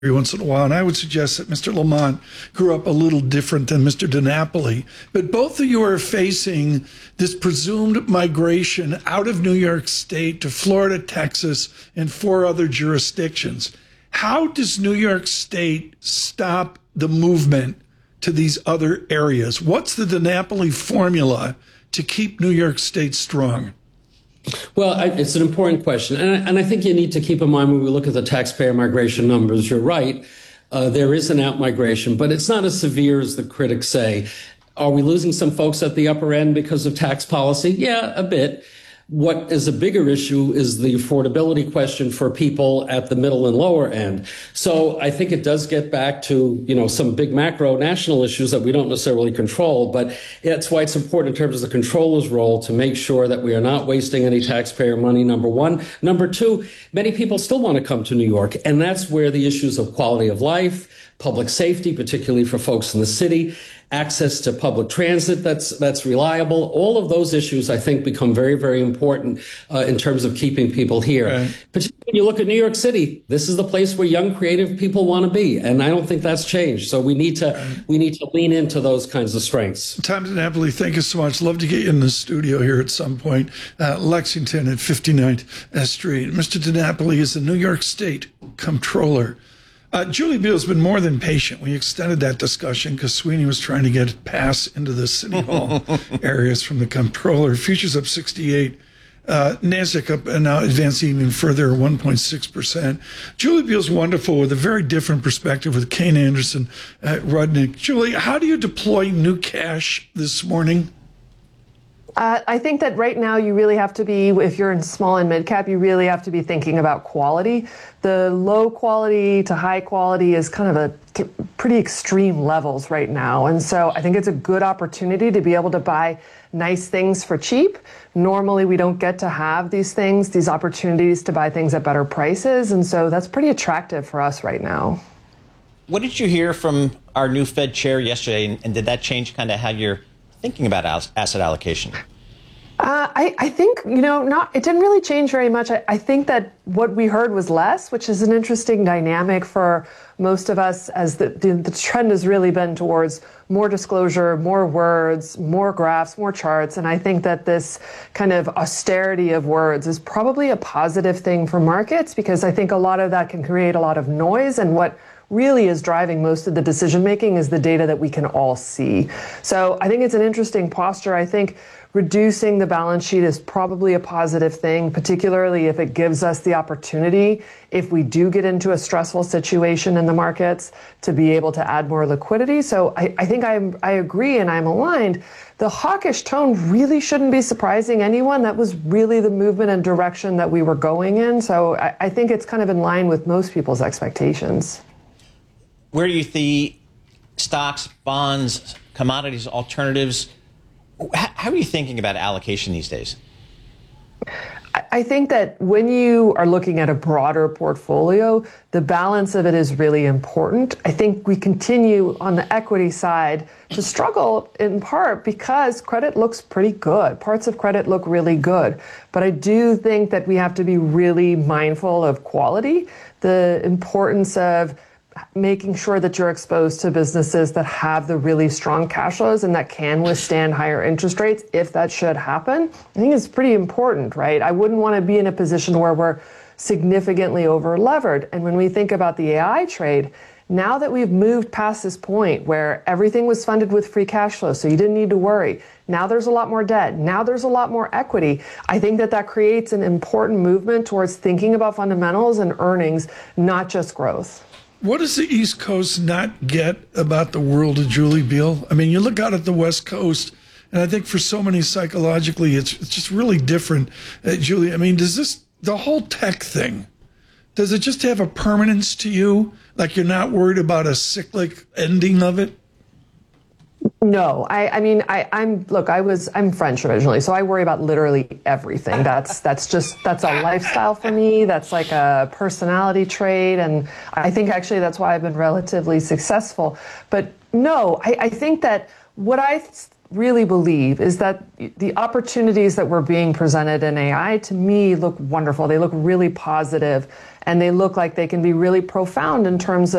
every once in a while, and I would suggest that Mr. Lamont grew up a little different than Mr. DiNapoli. But both of you are facing this presumed migration out of New York State to Florida, Texas, and 4 other jurisdictions. How does New York State stop the movement to these other areas? What's the DiNapoli formula to keep New York State strong? Well, it's an important question. And I think you need to keep in mind when we look at the taxpayer migration numbers, you're right, there is an out-migration, but it's not as severe as the critics say. Are we losing some folks at the upper end because of tax policy? Yeah, a bit. What is a bigger issue is the affordability question for people at the middle and lower end. So I think it does get back to, some big macro national issues that we don't necessarily control, but that's why it's important in terms of the controller's role to make sure that we are not wasting any taxpayer money, number one. Number two, many people still want to come to New York, and that's where the issues of quality of life, public safety, particularly for folks in the city, access to public transit that's reliable. All of those issues, I think, become very, very important in terms of keeping people here. Right. Particularly when you look at New York City, this is the place where young, creative people want to be, and I don't think that's changed. So we need to lean into those kinds of strengths. Tom DiNapoli, thank you so much. Love to get you in the studio here at some point. Lexington at 59th Street. Mr. DiNapoli is the New York State Comptroller. Julie Beal's been more than patient. We extended that discussion because Sweeney was trying to get pass into the City Hall areas from the comptroller. Futures up 68. NASDAQ up and now advancing even further, 1.6%. Julie Beal's wonderful with a very different perspective with Kane Anderson at Rudnick. Julie, how do you deploy new cash this morning? I think that right now you really have to be, if you're in small and mid cap, you really have to be thinking about quality. The low quality to high quality is kind of a pretty extreme levels right now. And so I think it's a good opportunity to be able to buy nice things for cheap. Normally we don't get to have these things, these opportunities to buy things at better prices. And so that's pretty attractive for us right now. What did you hear from our new Fed chair yesterday? And did that change kind of how you're thinking about asset allocation? I think, it didn't really change very much. I think that what we heard was less, which is an interesting dynamic for most of us, as the trend has really been towards more disclosure, more words, more graphs, more charts. And I think that this kind of austerity of words is probably a positive thing for markets, because I think a lot of that can create a lot of noise, and what really is driving most of the decision making is the data that we can all see. So I think it's an interesting posture. I think reducing the balance sheet is probably a positive thing, particularly if it gives us the opportunity, if we do get into a stressful situation in the markets, to be able to add more liquidity. So I think I agree and I'm aligned. The hawkish tone really shouldn't be surprising anyone. That was really the movement and direction that we were going in. So I think it's kind of in line with most people's expectations. Where do you see stocks, bonds, commodities, alternatives? How are you thinking about allocation these days? I think that when you are looking at a broader portfolio, the balance of it is really important. I think we continue on the equity side to struggle in part because credit looks pretty good. Parts of credit look really good. But I do think that we have to be really mindful of quality, the importance of making sure that you're exposed to businesses that have the really strong cash flows and that can withstand higher interest rates if that should happen. I think it's pretty important, right? I wouldn't want to be in a position where we're significantly over levered. And when we think about the AI trade, now that we've moved past this point where everything was funded with free cash flow, so you didn't need to worry. Now there's a lot more debt. Now there's a lot more equity. I think that creates an important movement towards thinking about fundamentals and earnings, not just growth. What does the East Coast not get about the world of Julie Beal? I mean, you look out at the West Coast, and I think for so many psychologically, it's just really different. Julie, I mean, the whole tech thing, does it just have a permanence to you? Like you're not worried about a cyclic ending of it? No, I'm French originally, so I worry about literally everything. That's a lifestyle for me. That's like a personality trait. And I think actually that's why I've been relatively successful. But no, I think that what I really believe is that the opportunities that were being presented in AI, to me, look wonderful. They look really positive, and they look like they can be really profound in terms